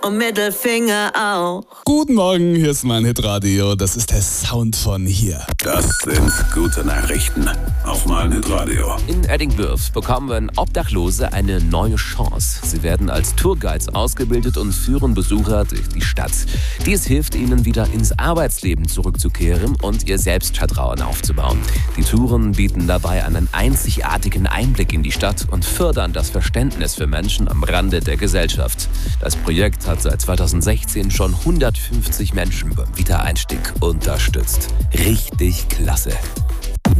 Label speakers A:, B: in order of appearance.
A: und Mittelfinger auch.
B: Guten Morgen, hier ist mein Hitradio. Das ist der Sound von hier.
C: Das sind gute Nachrichten auf mein Hitradio.
D: In Edinburgh bekommen Obdachlose eine neue Chance. Sie werden als Tourguides ausgebildet und führen Besucher durch die Stadt. Dies hilft ihnen, wieder ins Arbeitsleben zurückzukehren und ihr Selbstvertrauen aufzubauen. Die Touren bieten dabei einen einzigartigen Einblick in die Stadt und fördern das Verständnis für Menschen am Rande der Gesellschaft. Das Projekt hat seit 2016 schon 150 Menschen beim Wiedereinstieg unterstützt. Richtig klasse.